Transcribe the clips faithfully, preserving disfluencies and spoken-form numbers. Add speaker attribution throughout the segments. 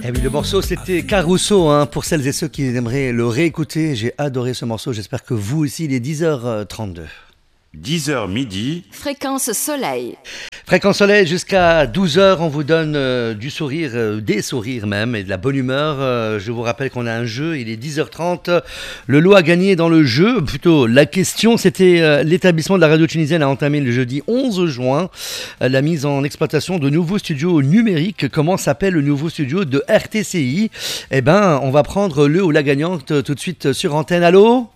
Speaker 1: Eh oui, le morceau c'était Caruso, hein, pour celles et ceux qui aimeraient le réécouter. J'ai adoré ce morceau, j'espère que vous aussi. Il est dix heures trente-deux.
Speaker 2: dix heures midi.
Speaker 3: Fréquence Soleil.
Speaker 1: Fréquence Soleil jusqu'à douze heures, on vous donne euh, du sourire, euh, des sourires même, et de la bonne humeur. Euh, je vous rappelle qu'on a un jeu, il est dix heures trente. Le lot à gagner dans le jeu, plutôt la question, c'était euh, l'établissement de la radio tunisienne a entamé le jeudi onze juin euh, la mise en exploitation de nouveaux studios numériques. Comment s'appelle le nouveau studio de R T C I? Eh ben, on va prendre le ou la gagnante euh, tout de suite sur antenne. Allô?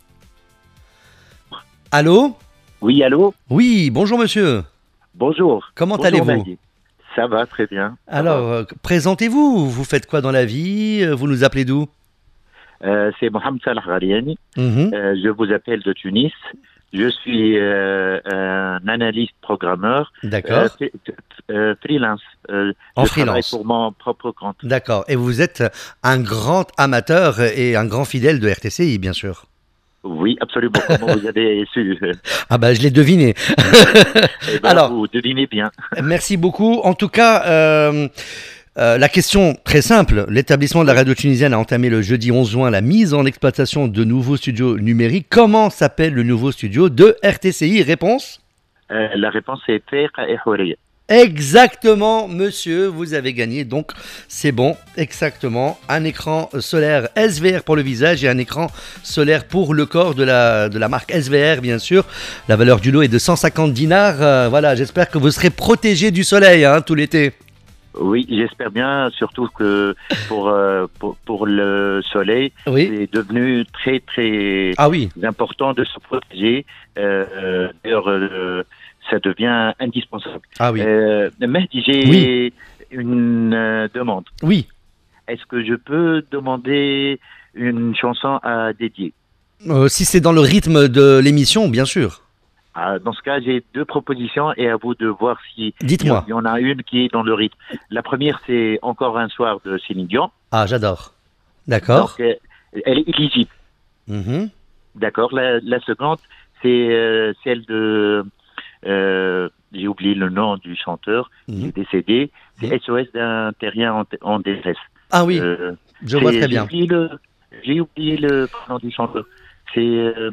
Speaker 1: Allô?
Speaker 4: Oui, allô?
Speaker 1: Oui, bonjour monsieur.
Speaker 4: Bonjour.
Speaker 1: Comment
Speaker 4: Bonjour,
Speaker 1: allez-vous?
Speaker 4: Maggie. Ça va, très bien. Ça
Speaker 1: Alors,
Speaker 4: va.
Speaker 1: euh, présentez-vous. Vous faites quoi dans la vie? Vous nous appelez d'où?
Speaker 4: Euh, c'est Mohamed Salah Ghariani.
Speaker 1: Mhm.
Speaker 4: Euh, je vous appelle de Tunis. Je suis euh, un analyste programmeur.
Speaker 1: D'accord.
Speaker 4: Euh, f- f- euh, freelance. Euh,
Speaker 1: En
Speaker 4: je travaille
Speaker 1: freelance.
Speaker 4: pour mon propre compte.
Speaker 1: D'accord. Et vous êtes un grand amateur et un grand fidèle de R T C I, bien sûr.
Speaker 4: Oui, absolument. Comment vous avez su?
Speaker 1: Ah bah, je l'ai deviné.
Speaker 4: Eh ben,
Speaker 1: Alors,
Speaker 4: vous devinez bien.
Speaker 1: merci beaucoup. En tout cas, euh, euh, la question très simple. L'établissement de la radio tunisienne a entamé le jeudi onze juin la mise en exploitation de nouveaux studios numériques. Comment s'appelle le nouveau studio de R T C I? Réponse?
Speaker 4: Euh, la réponse est Fiqh et Houria.
Speaker 1: Exactement, monsieur, vous avez gagné, donc c'est bon, exactement. Un écran solaire S V R pour le visage et un écran solaire pour le corps de la, de la marque S V R, bien sûr. La valeur du lot est de cent cinquante dinars. Euh, voilà, j'espère que vous serez protégé du soleil hein, tout l'été.
Speaker 4: Oui, j'espère bien, surtout que pour, euh, pour, pour le soleil,
Speaker 1: Oui.
Speaker 4: c'est devenu très, très
Speaker 1: Ah oui,
Speaker 4: important de se protéger. Euh, D'ailleurs, euh, ça devient indispensable.
Speaker 1: ah oui,
Speaker 4: Euh, Mehdi, j'ai
Speaker 1: Oui.
Speaker 4: une euh, demande.
Speaker 1: oui.
Speaker 4: Est-ce que je peux demander une chanson à dédier?
Speaker 1: Euh, si c'est dans le rythme de l'émission, bien sûr.
Speaker 4: Ah, dans ce cas, j'ai deux propositions et à vous de voir si
Speaker 1: Dites-moi.
Speaker 4: il y en a une qui est dans le rythme. La première, c'est Encore un soir de Céline Dion.
Speaker 1: Ah, j'adore. D'accord.
Speaker 4: Donc, euh, elle est éligible.
Speaker 1: Mhm.
Speaker 4: D'accord. La, la seconde, c'est euh, celle de... euh, j'ai oublié le nom du chanteur, il
Speaker 1: Mhm.
Speaker 4: est décédé. C'est
Speaker 1: Mhm.
Speaker 4: S O S d'un terrien en, en détresse.
Speaker 1: Ah oui,
Speaker 4: Euh,
Speaker 1: je vois
Speaker 4: c'est-
Speaker 1: très
Speaker 4: j'ai
Speaker 1: bien.
Speaker 4: oublié le- J'ai oublié le nom du chanteur. C'est... euh,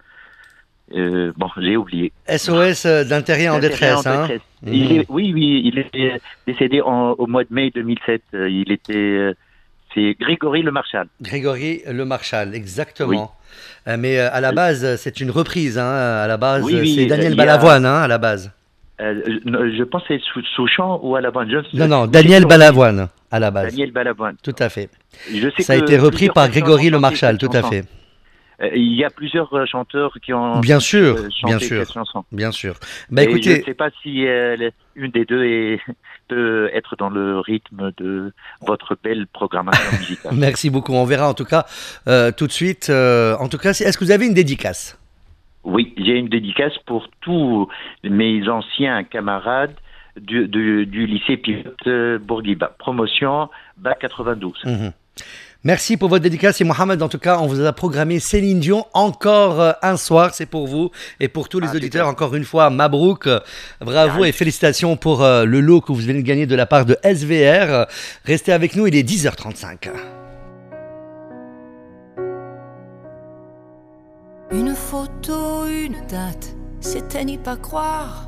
Speaker 4: euh, bon, j'ai oublié.
Speaker 1: S O S d'un terrien en
Speaker 4: Un terrien
Speaker 1: détresse. Hein. Mhm.
Speaker 4: Il est- oui, oui, il est décédé en- au mois de mai deux mille sept. Euh, Il était... euh, c'est Grégory Le Marchal.
Speaker 1: Grégory Le Marchal, exactement. Euh, mais euh, à la base, c'est une reprise. Hein. À la base,
Speaker 4: Oui, oui,
Speaker 1: c'est Daniel
Speaker 4: euh, il y a-
Speaker 1: Balavoine, hein, à la base.
Speaker 4: Euh, je, je pense que c'est sous, Souchon ou à la bonne. Je-
Speaker 1: Non, non,
Speaker 4: je-
Speaker 1: Daniel
Speaker 4: je-
Speaker 1: Balavoine, à la base.
Speaker 4: Daniel Balavoine.
Speaker 1: Tout à fait.
Speaker 4: Je sais
Speaker 1: Ça a
Speaker 4: que
Speaker 1: été repris
Speaker 4: plusieurs
Speaker 1: par
Speaker 4: personnes
Speaker 1: Grégory
Speaker 4: ont
Speaker 1: Le
Speaker 4: chanté
Speaker 1: Marchal,
Speaker 4: cette
Speaker 1: tout à
Speaker 4: chanson.
Speaker 1: fait.
Speaker 4: Euh, il y a plusieurs euh, chanteurs qui ont
Speaker 1: Bien sûr,
Speaker 4: euh, chanté
Speaker 1: bien sûr,
Speaker 4: cette chanson.
Speaker 1: bien sûr. Bah
Speaker 4: Et je
Speaker 1: écoutez,
Speaker 4: ne sais pas si euh, le- une des deux est, peut être dans le rythme de votre belle programmation musicale.
Speaker 1: merci beaucoup. On verra en tout cas euh, tout de suite. euh, en tout cas, c'est- est-ce que vous avez une dédicace?
Speaker 4: Oui, j'ai une dédicace pour tous mes anciens camarades du, du, du lycée Pilote euh, Bourguiba. Promotion Bac quatre-vingt-douze.
Speaker 1: Mhm. Merci pour votre dédicace et Mohamed, en tout cas, on vous a programmé Céline Dion encore euh, un soir, c'est pour vous et pour tous les
Speaker 4: Ah,
Speaker 1: auditeurs,
Speaker 4: super.
Speaker 1: encore une fois, Mabrouk, euh, bravo
Speaker 4: Ah,
Speaker 1: et félicitations pour euh, le lot que vous venez de gagner de la part de S V R. Euh, Restez avec nous, il est dix heures trente-cinq.
Speaker 5: Une photo, une date, c'était n'y pas croire.